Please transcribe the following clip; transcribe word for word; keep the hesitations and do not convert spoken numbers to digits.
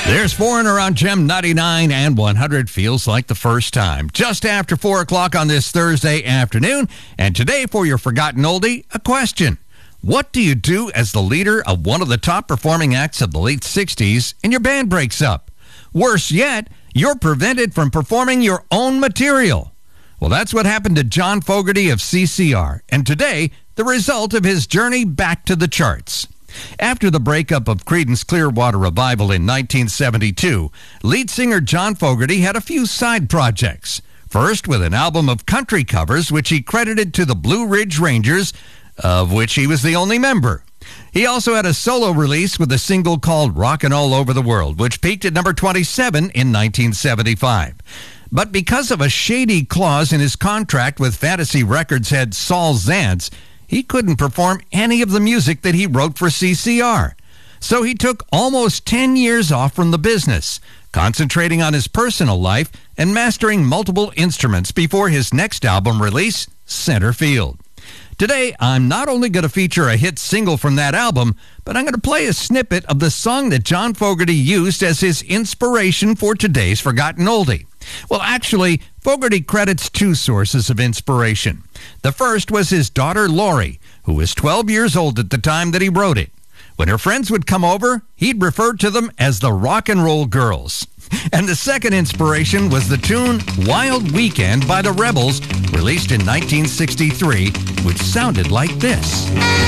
There's Foreigner on Gem ninety-nine and one hundred. Feels like the first time. Just after four o'clock on this Thursday afternoon. And today for your Forgotten Oldie, a question. What do you do as the leader of one of the top performing acts of the late sixties and your band breaks up? Worse yet, you're prevented from performing your own material. Well, that's what happened to John Fogerty of C C R. And today, the result of his journey back to the charts. After the breakup of Creedence Clearwater Revival in nineteen seventy-two, lead singer John Fogerty had a few side projects. First, with an album of country covers, which he credited to the Blue Ridge Rangers, of which he was the only member. He also had a solo release with a single called Rockin' All Over the World, which peaked at number twenty-seven in nineteen seventy-five. But because of a shady clause in his contract with Fantasy Records head Saul Zaentz, he couldn't perform any of the music that he wrote for C C R. So he took almost ten years off from the business, concentrating on his personal life and mastering multiple instruments before his next album release, Center Field. Today, I'm not only going to feature a hit single from that album, but I'm going to play a snippet of the song that John Fogerty used as his inspiration for today's Forgotten Oldie. Well, actually, Fogerty credits two sources of inspiration. The first was his daughter, Lori, who was twelve years old at the time that he wrote it. When her friends would come over, he'd refer to them as the Rock and Roll Girls. And the second inspiration was the tune Wild Weekend by the Rebels, released in nineteen sixty-three, which sounded like this.